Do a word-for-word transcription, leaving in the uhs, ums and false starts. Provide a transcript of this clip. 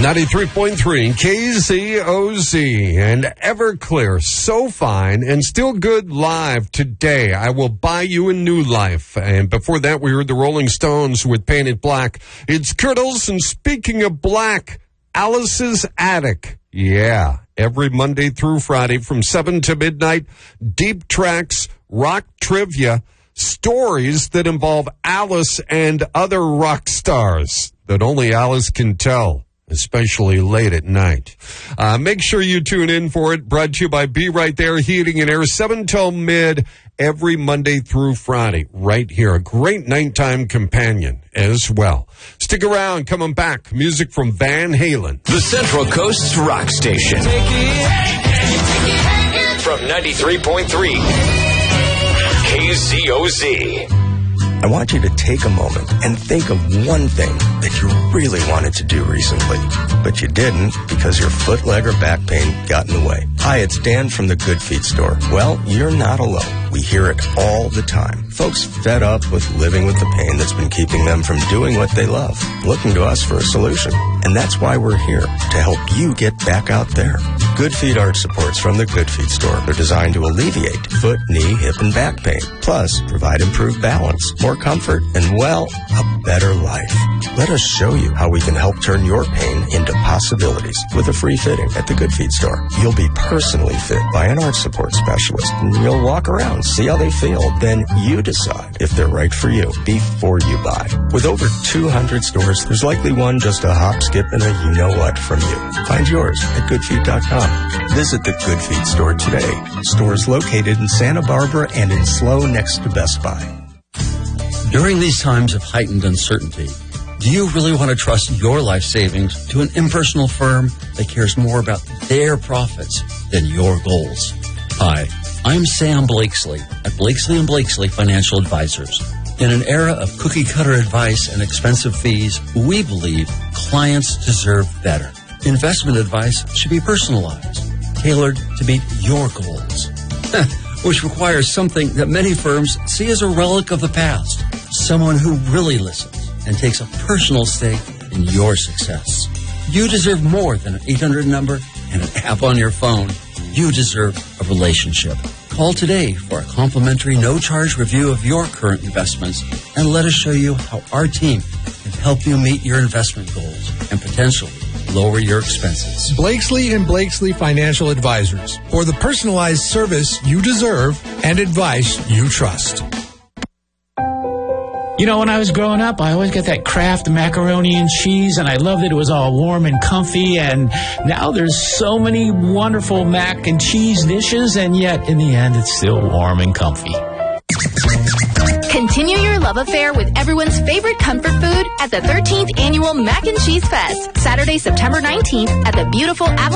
ninety-three point three K Z O Z and Everclear, so fine and still good live today. I will buy you a new life. And before that, we heard the Rolling Stones with Painted Black. It's Kurtles, and speaking of black, Alice's Attic. Yeah, every Monday through Friday from seven to midnight, deep tracks, rock trivia, stories that involve Alice and other rock stars that only Alice can tell, especially late at night. Uh, make sure you tune in for it. Brought to you by Be Right There Heating and Air, seven till mid, every Monday through Friday, right here. A great nighttime companion as well. Stick around. Coming back, music from Van Halen. The Central Coast's rock station. From ninety-three point three K Z O Z. I want you to take a moment and think of one thing that you really wanted to do recently, but you didn't because your foot, leg, or back pain got in the way. Hi, it's Dan from the Good Feet store. Well, you're not alone. We hear it all the time. Folks fed up with living with the pain that's been keeping them from doing what they love, looking to us for a solution. And that's why we're here, to help you get back out there. Good Feet arch supports from the Good Feet store are designed to alleviate foot, knee, hip, and back pain. Plus, provide improved balance, more comfort, and, well, a better life. Let us show you how we can help turn your pain into possibilities with a free fitting at the Good Feet store. You'll be personally fit by an arch support specialist, and you'll walk around, see how they feel. Then you decide if they're right for you before you buy. With over two hundred stores, there's likely one just a hop, skip, and a you-know-what from you. Find yours at good feet dot com. Visit the Good Feet store today. Stores located in Santa Barbara and in Slow next to Best Buy. During these times of heightened uncertainty, do you really want to trust your life savings to an impersonal firm that cares more about their profits than your goals? Hi, I'm Sam Blakesley at Blakesley and Blakesley Financial Advisors. In an era of cookie-cutter advice and expensive fees, we believe clients deserve better. Investment advice should be personalized, tailored to meet your goals, which requires something that many firms see as a relic of the past. Someone who really listens and takes a personal stake in your success. You deserve more than an eight hundred number and an app on your phone. You deserve a relationship. Call today for a complimentary no-charge review of your current investments and let us show you how our team can help you meet your investment goals and potentially lower your expenses. Blakesley and Blakesley Financial Advisors, for the personalized service you deserve and advice you trust. You know, when I was growing up, I always got that Kraft macaroni and cheese, and I loved that it was all warm and comfy, and now there's so many wonderful mac and cheese dishes, and yet, in the end, it's still warm and comfy. Continue your love affair with everyone's favorite comfort food at the thirteenth Annual Mac and Cheese Fest, Saturday, September nineteenth at the beautiful Avalon